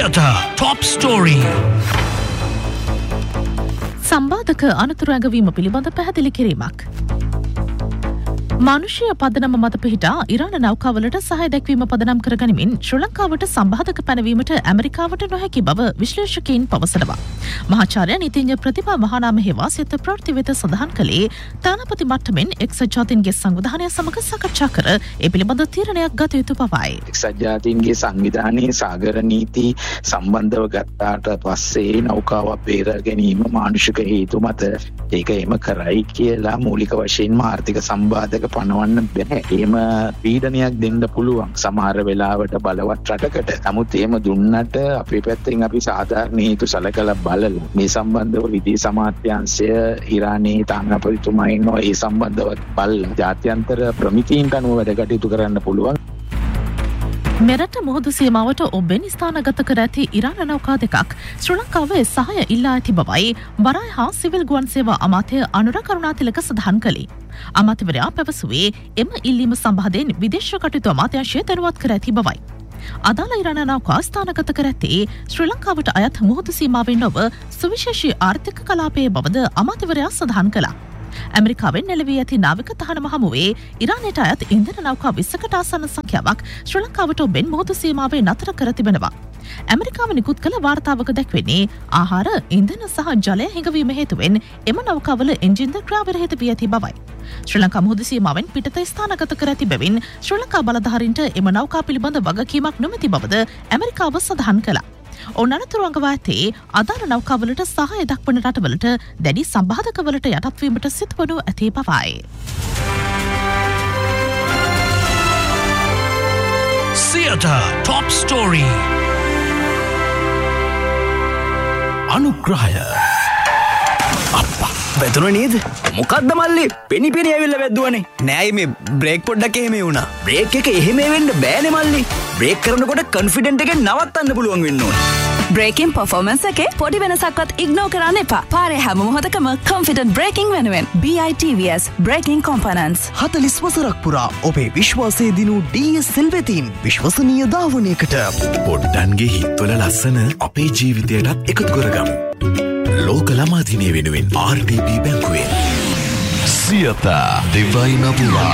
Theatre Top Story. සම්බාධක අනතුරු ඇඟවීම පිළිබඳ පැහැදිලි කිරීමක්. මානුෂීය පදනම මත පිහිටා ඉරාන නෞකාවලට සහාය දැක්වීම පදනම් කරගනිමින් ශ්‍රී ලංකාවට සම්බාධක පැනවීමට ඇමරිකාවට නොහැකි බව විශ්ලේෂකයින් පවසනවා. මහාචාර්ය නීතිඥ ප්‍රතිභා මහානාම හේවා සිත ප්‍රවෘත්ති වෙත සඳහන් කළේ තානාපති මට්ටමින් එක්සත් ජාතීන්ගේ සංවිධානය සමග සාකච්ඡා කර ඒ පිළිබඳ තීරණයක් ගත යුතු බවයි. එක්සත් ජාතීන්ගේ සංවිධානයේ සාගර නීති සම්බන්ධව ගත්තාට පස්සේ නෞකාව බේර ගැනීම මානුෂික හේතු මත ඒක එම කරයි කියලා මූලික වශයෙන්ම ආර්ථික සම්බාධක පනවන්න බෑ. එහෙම පීඩනයක් දෙන්න පුළුවන් සමහර වෙලාවට බලවත් රටකට. නමුත් එහෙම දුන්නට අපේ පැත්තෙන් අපි සාධාරණ හේතු සලකලා බලලා මේ සම්බන්ධව විදේශ අමාත්‍යාංශය ඉරානයේ තානාපතිතුමා ඉන්නවා ඒ සම්බන්ධව බලලා ජාත්‍යන්තර ප්‍රමිතීන්ට අනුව වැඩ කටයුතු කරන්න පුළුවන්. මෙරට මුහුදු සීමාවට ඔබෙන් ස්ථානගත කර ඇති ඉරාන නෞකා දෙකක් ශ්‍රී ලංකාවේ සහාය ඉල්ලා ඇති බවයි බරයි හා සිවිල් ගුවන් සේවා අමාත්‍ය අනුර කරුණාතිලක සඳහන් කළේ. අමාත්‍යවරයා පැවසුවේ එම ඉල්ලීම සම්බන්ධයෙන් විදේශ කටයුතු අමාත්‍යාංශය දැනුවත් කර ඇති බවයි. අදාළ ඉරාන නෞකා ස්ථානගත කර ඇත්තේ ශ්‍රී ලංකාවට අයත් මුහුදු සීමාවෙන් නොව සුවිශේෂී ආර්ථික කලාපයේ බවද අමාත්‍යවරයා සඳහන් කළා. ඇමරිකාවෙන් නැලවී ඇති නාවික තහනම හමුවේ ඉරානයට අයත් ඉන්ධන නෞකා 20කට ආසන්න සංඛ්‍යාවක් ශ්‍රී ලංකාවට ඔබෙන් මුහුදු සීමාවේ නතර කර තිබෙනවා. ඇමරිකාව නිකුත් කළ වාර්තාවක දැක්වෙන්නේ ආහාර, ඉන්ධන සහ ජලය හිඟවීම හේතුවෙන් එම නෞකාවල එන්ජින්ද ක්‍රියාවිරහිත වී ඇති බවයි. ශ්‍රී ලංකා මුහුදු සීමාවෙන් පිටත ස්ථානගත කර ඇති බැවින් ශ්‍රී ලංකා බලධාරීන්ට එම නෞකා පිළිබඳ වගකීමක් නොමැති බවද ඇමරිකාව සඳහන් කළා. ඔවුන් අනතුරු අඟවා ඇත්තේ අදාළ නෞකාවලට සහාය දක්වන රටවලට දැඩි සම්බාධකවලට යටත්වීමට සිදුවනු ඇති බවයි. Theatre Top Story. අනුග්‍රහය. අප්පා වැදුන නේද? මොකද්ද මල්ලි? පෙනි පෙනි ඇවිල්ලා වැද්දුවනේ. නෑ මේ බ්‍රේක් පොඩ්ඩක් එහෙම වුණා. බ්‍රේක් එක එහෙම වෙන්න බෑනේ මල්ලි. බ්‍රේක් කරනකොට කොන්ෆිඩන්ට් එකෙන් නවත්තන්න පුළුවන් වෙන්න ඕනේ. බ්‍රේකින් පර්ෆෝමන්ස් එකේ පොඩි වෙනසක්වත් ඉග්නෝර් කරන්න එපා. පාරේ හැම මොහොතකම කොන්ෆිඩන්ට් බ්‍රේකින් වෙනුවෙන් BITVS බ්‍රේකින් කොම්පොනන්ට්ස් 40 වසරක් පුරා ඔබේ විශ්වාසය දිනු DS සෙල්වෙතින් විශ්වසනීය ධාවනයකට. පොඩ්ඩන්ගේ හිත්වල ලස්සන අපේ ජීවිතයටත් එකතු කරගමු. ලෝක ළමා දිනය වෙනුවෙන් RDB බැංකුවෙන් සියත දිවයින පුරා